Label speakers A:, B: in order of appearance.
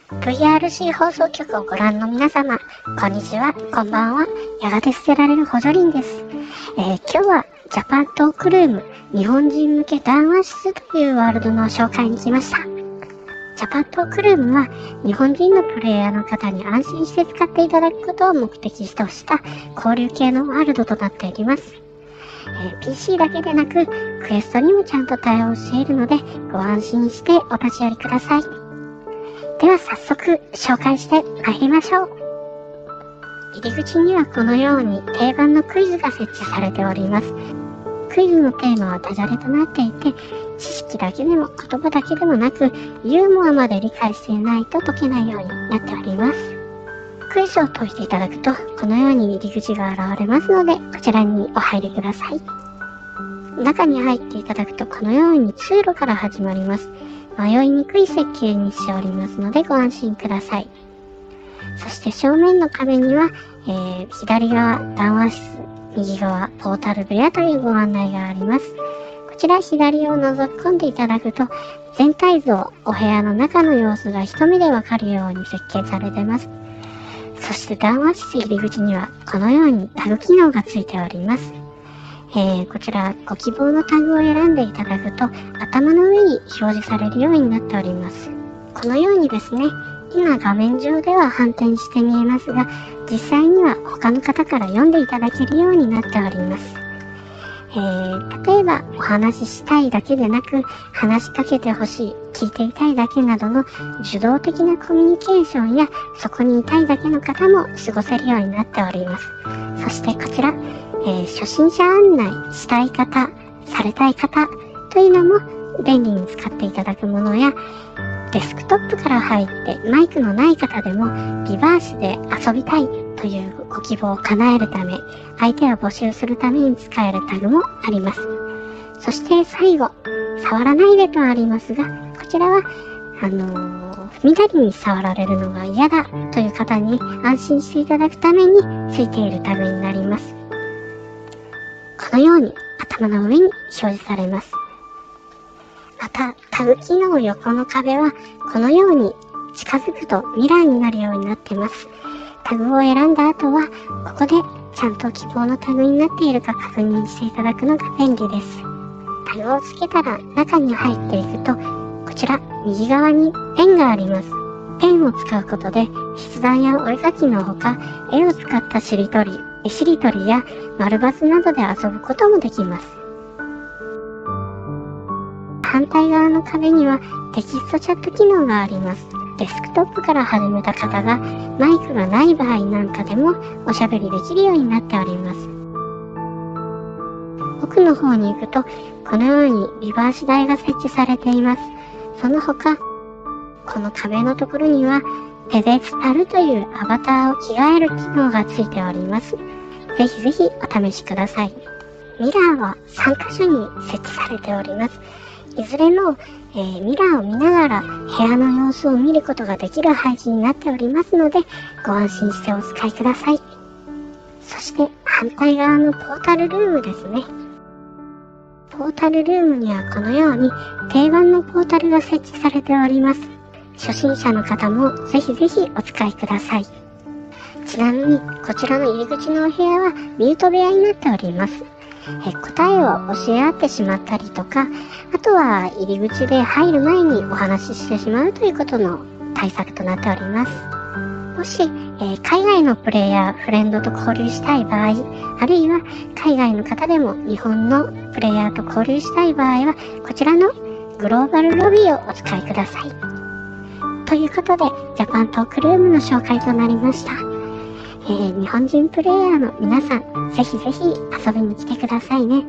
A: VRC 放送局をご覧の皆様、こんにちは、こんばんは。やがて捨てられる補助輪です。今日はジャパントークルーム日本人向け談話室というワールドの紹介に来ました。ジャパントークルームは日本人のプレイヤーの方に安心して使っていただくことを目的とした交流系のワールドとなっております。PC だけでなくクエストにもちゃんと対応しているのでご安心してお立ち寄りください。では早速紹介して参りましょう。入り口にはこのように定番のクイズが設置されております。クイズのテーマはダジャレとなっていて、知識だけでも言葉だけでもなくユーモアまで理解していないと解けないようになっております。クイズを解いていただくとこのように入り口が現れますので、こちらにお入りください。中に入っていただくとこのように通路から始まります。迷いにくい設計にしておりますのでご安心ください。そして正面の壁には、左側談話室、右側ポータル部屋というご案内があります。こちら左を覗き込んでいただくと全体像、お部屋の中の様子が一目でわかるように設計されています。そして談話室入り口にはこのようにタグ機能がついております。こちらご希望のタグを選んでいただくと頭の上に表示されるようになっております。このようにですね、今画面上では反転して見えますが、実際には他の方から読んでいただけるようになっております。例えばお話ししたいだけでなく話しかけてほしい、聞いていたいだけなどの受動的なコミュニケーションやそこにいたいだけの方も過ごせるようになっております。そしてこちら、初心者案内したい方、されたい方というのも便利に使っていただくものや、デスクトップから入ってマイクのない方でもリバースで遊びたいというご希望を叶えるため、相手を募集するために使えるタグもあります。そして最後、触らないでとありますが、こちらは緑に触られるのが嫌だという方に安心していただくためについているタグになります。このように頭の上に表示されます。またタグ機能横の壁はこのように近づくとミラーになるようになっています。タグを選んだ後はここでちゃんと希望のタグになっているか確認していただくのが便利です。タグをつけたら中に入っていくと、こちら右側にペンがあります。ペンを使うことで筆談やお絵描きのほか、絵を使ったしりとりや丸バスなどで遊ぶこともできます。反対側の壁にはテキストチャット機能があります。デスクトップから始めた方がマイクがない場合なんかでもおしゃべりできるようになっております。奥の方に行くとこのようにリバース台が設置されています。その他、この壁のところにはペデスタルというアバターを着替える機能がついております。ぜひぜひお試しください。ミラーは3カ所に設置されております。いずれも、ミラーを見ながら部屋の様子を見ることができる配置になっておりますので、ご安心してお使いください。そして反対側のポータルルームですね。ポータルルームにはこのように定番のポータルが設置されております。初心者の方もぜひぜひお使いください。ちなみにこちらの入り口のお部屋はミュート部屋になっております。答えを教え合ってしまったりとか、あとは入り口で入る前にお話ししてしまうということの対策となっております。もし、海外のプレイヤー、フレンドと交流したい場合、あるいは海外の方でも日本のプレイヤーと交流したい場合は、こちらのグローバルロビーをお使いください。ということで、ジャパントークルームの紹介となりました。日本人プレイヤーの皆さん、ぜひぜひ遊びに来てくださいね。